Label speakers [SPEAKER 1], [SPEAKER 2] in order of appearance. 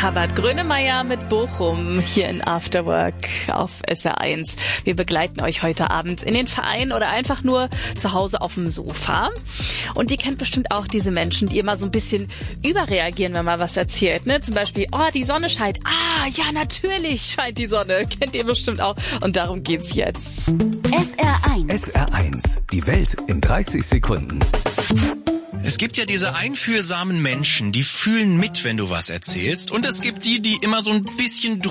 [SPEAKER 1] Herbert Grönemeyer mit Bochum hier in After Work auf SR1. Wir begleiten euch heute Abend in den Verein oder einfach nur zu Hause auf dem Sofa. Und ihr kennt bestimmt auch diese Menschen, die immer so ein bisschen überreagieren, wenn man was erzählt. Ne? Zum Beispiel, oh, die Sonne scheint. Ah, ja, natürlich scheint die Sonne. Kennt ihr bestimmt auch. Und darum geht's jetzt.
[SPEAKER 2] SR1.
[SPEAKER 3] SR1. Die Welt in 30 Sekunden.
[SPEAKER 4] Es gibt ja diese einfühlsamen Menschen, die fühlen mit, wenn du was erzählst. Und es gibt die, die immer so ein bisschen